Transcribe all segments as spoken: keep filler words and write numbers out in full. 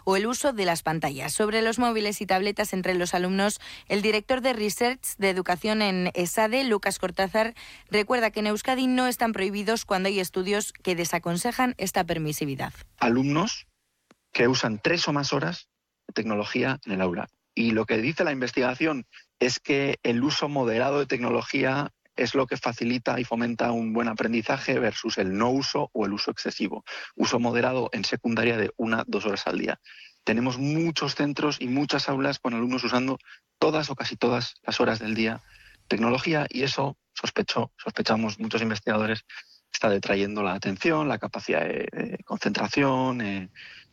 o el uso de las pantallas. Sobre los móviles y tabletas entre los alumnos, el director de Research de Educación en ESADE, Lucas Cortázar, recuerda que en Euskadi no están prohibidos cuando hay estudios que desaconsejan esta permisividad. Alumnos que usan tres o más horas de tecnología en el aula. Y lo que dice la investigación es que el uso moderado de tecnología es lo que facilita y fomenta un buen aprendizaje versus el no uso o el uso excesivo. Uso moderado en secundaria de una, dos horas al día. Tenemos muchos centros y muchas aulas con alumnos usando todas o casi todas las horas del día tecnología, y eso, sospecho, sospechamos muchos investigadores, está detrayendo la atención, la capacidad de, de concentración, eh,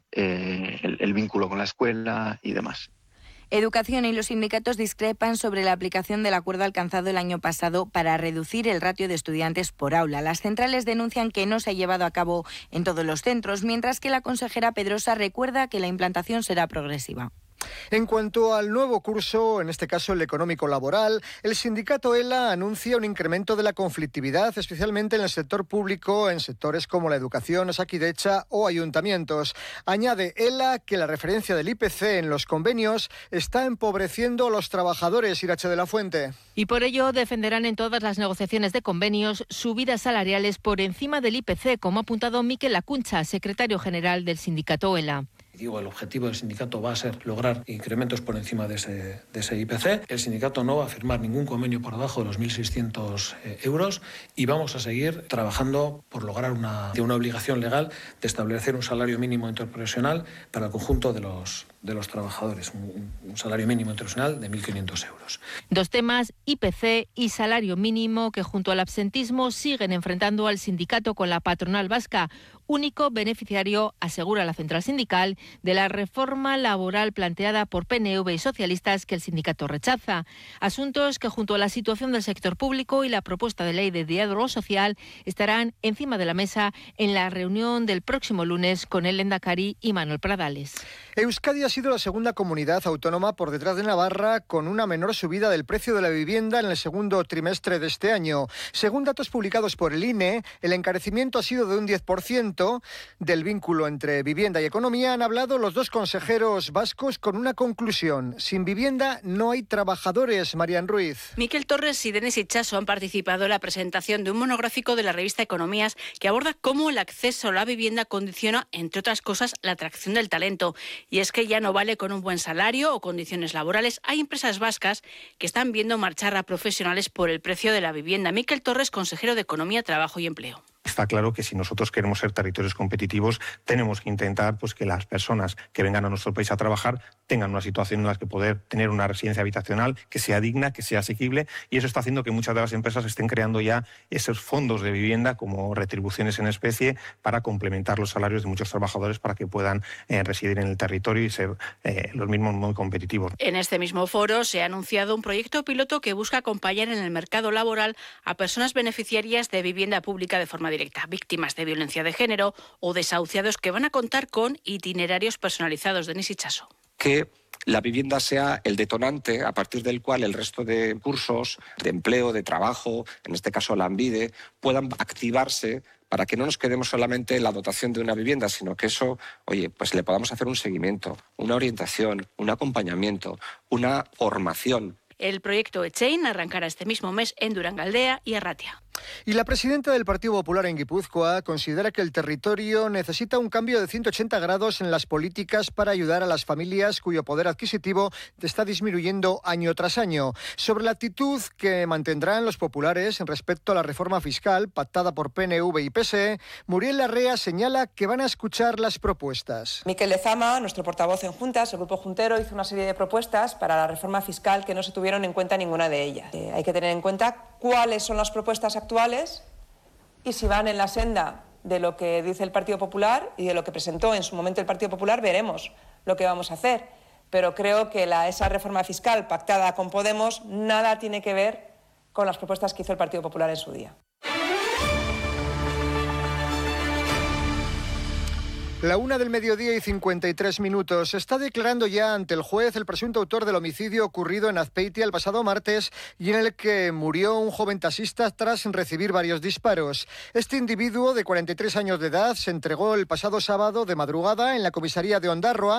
eh, el, el vínculo con la escuela y demás. Educación y los sindicatos discrepan sobre la aplicación del acuerdo alcanzado el año pasado para reducir el ratio de estudiantes por aula. Las centrales denuncian que no se ha llevado a cabo en todos los centros, mientras que la consejera Pedrosa recuerda que la implantación será progresiva. En cuanto al nuevo curso, en este caso el económico-laboral, el sindicato ELA anuncia un incremento de la conflictividad, especialmente en el sector público, en sectores como la educación, Osakidetza o ayuntamientos. Añade ELA que la referencia del I P C en los convenios está empobreciendo a los trabajadores. Irache de la Fuente. Y por ello defenderán en todas las negociaciones de convenios subidas salariales por encima del I P C, como ha apuntado Mikel Lacuncha, secretario general del sindicato ELA. Digo, el objetivo del sindicato va a ser lograr incrementos por encima de ese, de ese I P C. El sindicato no va a firmar ningún convenio por debajo de los mil seiscientos eh, euros y vamos a seguir trabajando por lograr una, una obligación legal de establecer un salario mínimo interprofesional para el conjunto de los, de los trabajadores, un, un salario mínimo interprofesional de mil quinientos euros. Dos temas, I P C y salario mínimo, que junto al absentismo siguen enfrentando al sindicato con la patronal vasca, único beneficiario, asegura la central sindical, de la reforma laboral planteada por P N V y socialistas que el sindicato rechaza. Asuntos que junto a la situación del sector público y la propuesta de ley de diálogo social estarán encima de la mesa en la reunión del próximo lunes con el Lehendakari y Manuel Pradales. Euskadi ha sido la segunda comunidad autónoma por detrás de Navarra con una menor subida del precio de la vivienda en el segundo trimestre de este año. Según datos publicados por el I N E, el encarecimiento ha sido de un diez por ciento. Del vínculo entre vivienda y economía han hablado los dos consejeros vascos con una conclusión: sin vivienda no hay trabajadores. Marian Ruiz. Miquel Torres y Denis Itxaso han participado en la presentación de un monográfico de la revista Economías que aborda cómo el acceso a la vivienda condiciona, entre otras cosas, la atracción del talento. Y es que ya no vale con un buen salario o condiciones laborales. Hay empresas vascas que están viendo marchar a profesionales por el precio de la vivienda. Miquel Torres, consejero de Economía, Trabajo y Empleo. Está claro que si nosotros queremos ser territorios competitivos, tenemos que intentar pues, que las personas que vengan a nuestro país a trabajar tengan una situación en la que poder tener una residencia habitacional que sea digna, que sea asequible, y eso está haciendo que muchas de las empresas estén creando ya esos fondos de vivienda como retribuciones en especie para complementar los salarios de muchos trabajadores para que puedan eh, residir en el territorio y ser eh, los mismos muy competitivos. En este mismo foro se ha anunciado un proyecto piloto que busca acompañar en el mercado laboral a personas beneficiarias de vivienda pública de forma directa, víctimas de violencia de género o desahuciados que van a contar con itinerarios personalizados. Denis Itxaso. Que la vivienda sea el detonante a partir del cual el resto de cursos de empleo, de trabajo, en este caso Lanbide, puedan activarse para que no nos quedemos solamente en la dotación de una vivienda, sino que eso, oye, pues le podamos hacer un seguimiento, una orientación, un acompañamiento, una formación. El proyecto Echein arrancará este mismo mes en Durangaldea y Arratia. Y la presidenta del Partido Popular en Guipúzcoa considera que el territorio necesita un cambio de ciento ochenta grados en las políticas para ayudar a las familias cuyo poder adquisitivo está disminuyendo año tras año. Sobre la actitud que mantendrán los populares en respecto a la reforma fiscal pactada por P N V y P S E, Muriel Larrea señala que van a escuchar las propuestas. Miquel Lezama, nuestro portavoz en Juntas, el Grupo Juntero, hizo una serie de propuestas para la reforma fiscal que no se tuvieron en cuenta ninguna de ellas. Eh, hay que tener en cuenta cuáles son las propuestas actuales y si van en la senda de lo que dice el Partido Popular y de lo que presentó en su momento el Partido Popular, veremos lo que vamos a hacer. Pero creo que la, esa reforma fiscal pactada con Podemos nada tiene que ver con las propuestas que hizo el Partido Popular en su día. La una del mediodía y cincuenta y tres minutos. Se está declarando ya ante el juez el presunto autor del homicidio ocurrido en Azpeitia el pasado martes y en el que murió un joven taxista tras recibir varios disparos. Este individuo de cuarenta y tres años de edad se entregó el pasado sábado de madrugada en la comisaría de Ondarroa